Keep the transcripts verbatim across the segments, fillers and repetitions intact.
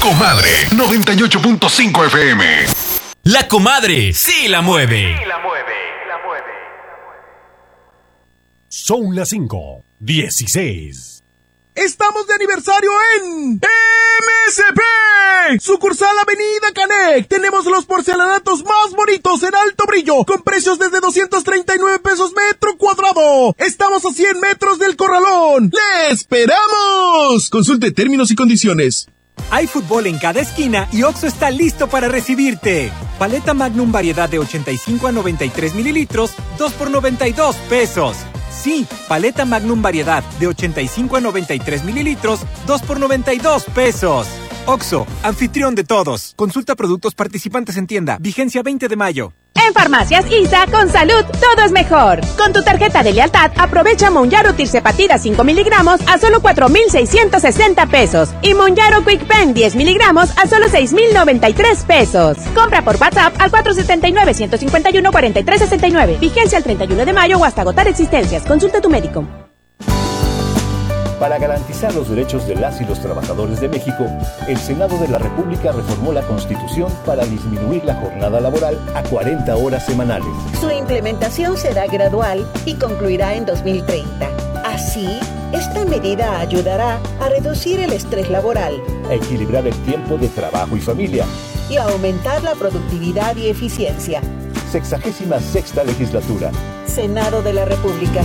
Comadre noventa y ocho punto cinco F M. La comadre sí la mueve. Sí la mueve, la mueve. Son las cinco, dieciséis. Estamos de aniversario en M S P, sucursal Avenida Canec. Tenemos los porcelanatos más bonitos en alto brillo, con precios desde doscientos treinta y nueve pesos metro cuadrado. Estamos a cien metros del Corralón. ¡Le esperamos! Consulte términos y condiciones. Hay fútbol en cada esquina y Oxxo está listo para recibirte. Paleta Magnum variedad de ochenta y cinco a noventa y tres mililitros, dos por noventa y dos pesos. Sí, paleta Magnum variedad de ochenta y cinco a noventa y tres mililitros, dos por noventa y dos pesos. Oxxo, anfitrión de todos. Consulta productos participantes en tienda. Vigencia veinte de mayo. En Farmacias I S A, con salud, todo es mejor. Con tu tarjeta de lealtad, aprovecha Monjaro Tirzepatida cinco miligramos a solo cuatro mil seiscientos sesenta pesos. Y Monjaro Quick Pen diez miligramos a solo seis mil noventa y tres pesos. Compra por WhatsApp al cuatro siete nueve, uno cinco uno, cuatro tres seis nueve. Vigencia el treinta y uno de mayo o hasta agotar existencias. Consulta a tu médico. Para garantizar los derechos de las y los trabajadores de México, el Senado de la República reformó la Constitución para disminuir la jornada laboral a cuarenta horas semanales. Su implementación será gradual y concluirá en dos mil treinta. Así, esta medida ayudará a reducir el estrés laboral, a equilibrar el tiempo de trabajo y familia y a aumentar la productividad y eficiencia. Sexagésima sexta legislatura. Senado de la República.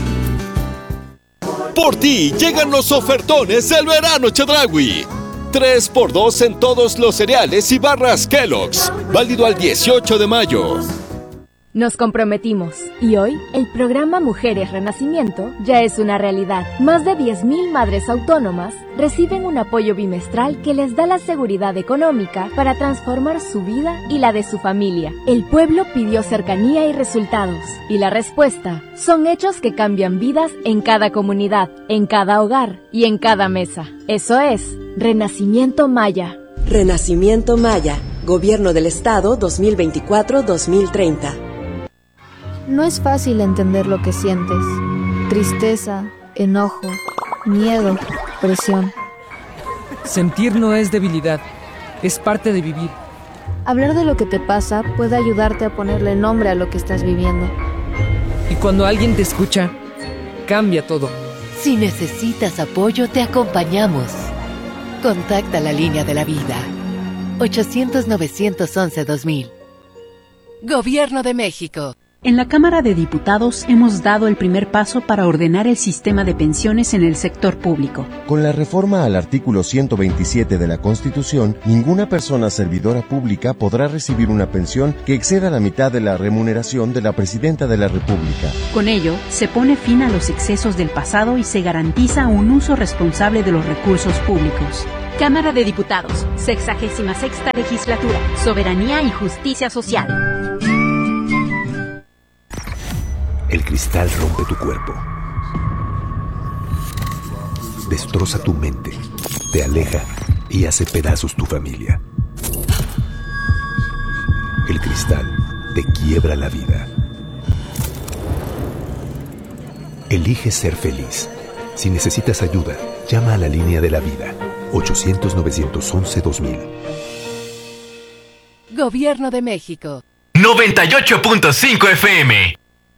Por ti llegan los ofertones del verano Chedraui. tres por dos en todos los cereales y barras Kellogg's. Válido al dieciocho de mayo. Nos comprometimos y hoy el programa Mujeres Renacimiento ya es una realidad. Más de diez mil madres autónomas reciben un apoyo bimestral que les da la seguridad económica para transformar su vida y la de su familia. El pueblo pidió cercanía y resultados, y la respuesta son hechos que cambian vidas en cada comunidad, en cada hogar y en cada mesa. Eso es Renacimiento Maya. Renacimiento Maya, Gobierno del Estado dos mil veinticuatro a dos mil treinta. No es fácil entender lo que sientes. Tristeza, enojo, miedo, presión. Sentir no es debilidad, es parte de vivir. Hablar de lo que te pasa puede ayudarte a ponerle nombre a lo que estás viviendo. Y cuando alguien te escucha, cambia todo. Si necesitas apoyo, te acompañamos. Contacta la línea de la vida. ochocientos, novecientos once, dos mil. Gobierno de México. En la Cámara de Diputados hemos dado el primer paso para ordenar el sistema de pensiones en el sector público. Con la reforma al artículo ciento veintisiete de la Constitución, ninguna persona servidora pública podrá recibir una pensión que exceda la mitad de la remuneración de la Presidenta de la República. Con ello, se pone fin a los excesos del pasado y se garantiza un uso responsable de los recursos públicos. Cámara de Diputados, sexagésima sexta legislatura, Soberanía y Justicia Social. El cristal rompe tu cuerpo, destroza tu mente, te aleja y hace pedazos tu familia. El cristal te quiebra la vida. Elige ser feliz. Si necesitas ayuda, llama a la línea de la vida, ochocientos, novecientos once, dos mil. Gobierno de México. noventa y ocho punto cinco F M.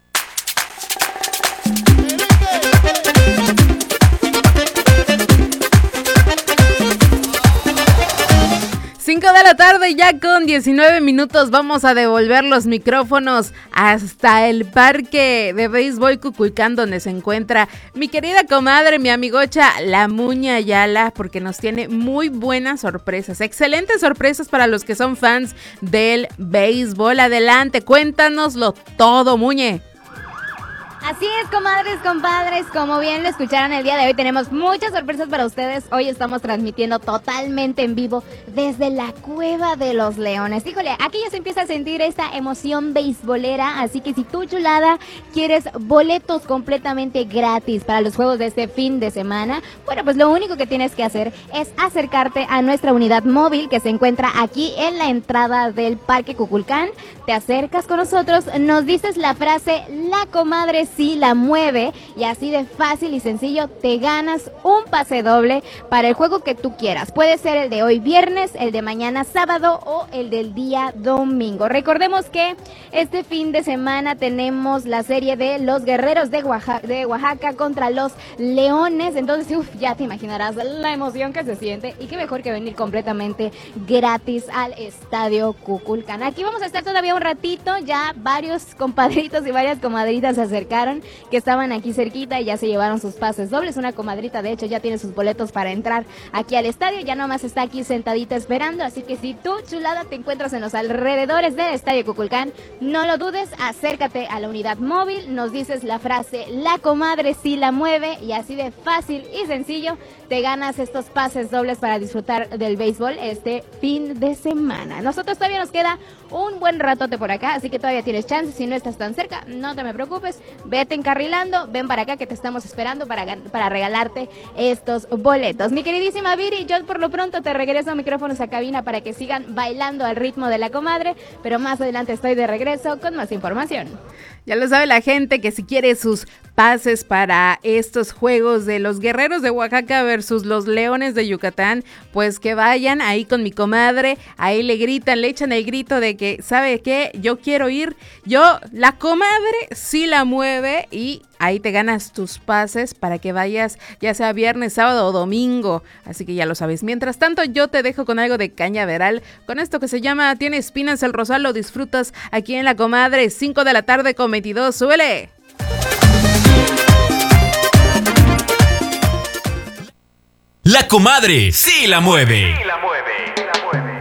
cinco de la tarde, ya con diecinueve minutos, vamos a devolver los micrófonos hasta el parque de béisbol Cuculcán, donde se encuentra mi querida comadre, mi amigocha, la Muña Ayala, porque nos tiene muy buenas sorpresas, excelentes sorpresas para los que son fans del béisbol. Adelante, cuéntanoslo todo, Muñe. Así es, comadres, compadres, como bien lo escucharon el día de hoy, tenemos muchas sorpresas para ustedes. Hoy estamos transmitiendo totalmente en vivo desde la Cueva de los Leones. Híjole, aquí ya se empieza a sentir esta emoción beisbolera, así que si tú, chulada, quieres boletos completamente gratis para los juegos de este fin de semana, bueno, pues lo único que tienes que hacer es acercarte a nuestra unidad móvil que se encuentra aquí en la entrada del Parque Cuculcán. Te acercas con nosotros, nos dices la frase, la comadre sí la mueve, y así de fácil y sencillo te ganas un pase doble para el juego que tú quieras. Puede ser el de hoy viernes, el de mañana sábado o el del día domingo. Recordemos que este fin de semana tenemos la serie de los Guerreros de Oaxaca, de Oaxaca contra los Leones, entonces uf, ya te imaginarás la emoción que se siente, y qué mejor que venir completamente gratis al Estadio Kukulcán. Aquí vamos a estar todavía un ratito, ya varios compadritos y varias comadritas se acercaron que estaban aquí cerquita y ya se llevaron sus pases dobles. Una comadrita de hecho ya tiene sus boletos para entrar aquí al estadio, ya nomás está aquí sentadita esperando, así que si tú, chulada, te encuentras en los alrededores del Estadio Kukulcán, no lo dudes, acércate a la unidad móvil, nos dices la frase "la comadre sí la mueve", y así de fácil y sencillo te ganas estos pases dobles para disfrutar del béisbol este fin de semana. Nosotros todavía nos queda un buen ratote por acá, así que todavía tienes chance. Si no estás tan cerca, no te me preocupes, vete encarrilando, ven para acá que te estamos esperando para, para regalarte estos boletos. Mi queridísima Viri, yo por lo pronto te regreso a micrófonos a cabina para que sigan bailando al ritmo de la comadre, pero más adelante estoy de regreso con más información. Ya lo sabe la gente que si quiere sus pases para estos juegos de los Guerreros de Oaxaca versus los Leones de Yucatán, pues que vayan ahí con mi comadre, ahí le gritan, le echan el grito de que, ¿sabe qué? Yo quiero ir, yo, la comadre sí la mueve, y ahí te ganas tus pases para que vayas ya sea viernes, sábado o domingo, así que ya lo sabes. Mientras tanto, yo te dejo con algo de cañaveral, con esto que se llama Tiene espinas el rosal, lo disfrutas aquí en La Comadre, cinco de la tarde con veintidós, súbele. La Comadre sí la mueve. Sí la mueve.